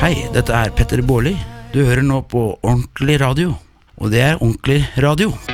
Hei, dette Petter Baarli. Du hører nå på Ordentlig Radio, og det ordentlig radio.